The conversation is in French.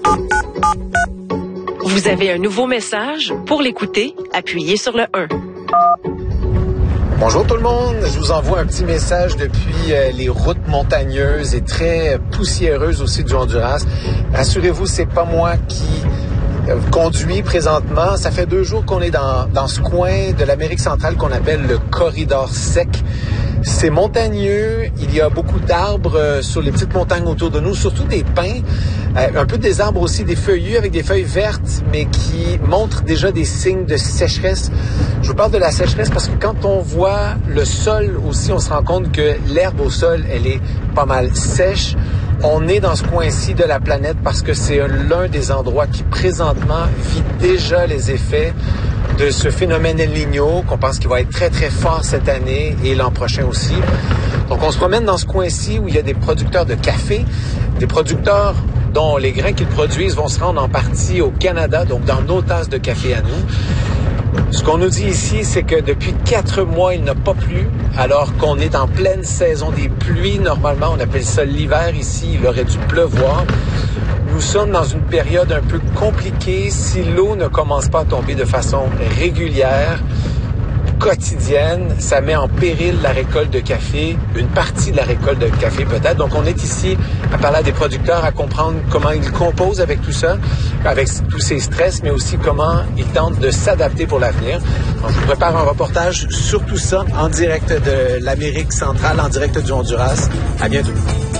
Vous avez un nouveau message? Pour l'écouter, appuyez sur le 1. Bonjour tout le monde, je vous envoie un petit message depuis les routes montagneuses et très poussiéreuses aussi du Honduras. Rassurez-vous, c'est pas moi qui conduit présentement. Ça fait 2 jours qu'on est dans ce coin de l'Amérique centrale qu'on appelle le corridor sec. C'est montagneux, il y a beaucoup d'arbres sur les petites montagnes autour de nous, surtout des pins, un peu des arbres aussi, des feuillus avec des feuilles vertes, mais qui montrent déjà des signes de sécheresse. Je vous parle de la sécheresse parce que quand on voit le sol aussi, on se rend compte que l'herbe au sol, elle est pas mal sèche. On est dans ce coin-ci de la planète parce que c'est l'un des endroits qui présentement vit déjà les effets de ce phénomène El Niño qu'on pense qu'il va être très, très fort cette année et l'an prochain aussi. Donc, on se promène dans ce coin-ci où il y a des producteurs de café, des producteurs dont les grains qu'ils produisent vont se rendre en partie au Canada, donc dans nos tasses de café à nous. Ce qu'on nous dit ici, c'est que depuis 4 mois, il n'a pas plu, alors qu'on est en pleine saison des pluies. Normalement, on appelle ça l'hiver ici. Il aurait dû pleuvoir. Nous sommes dans une période un peu compliquée. Si l'eau ne commence pas à tomber de façon régulière, quotidienne, ça met en péril la récolte de café, une partie de la récolte de café peut-être. Donc, on est ici à parler à des producteurs, à comprendre comment ils composent avec tout ça, avec tous ces stress, mais aussi comment ils tentent de s'adapter pour l'avenir. Donc, je vous prépare un reportage sur tout ça en direct de l'Amérique centrale, en direct du Honduras. À bientôt.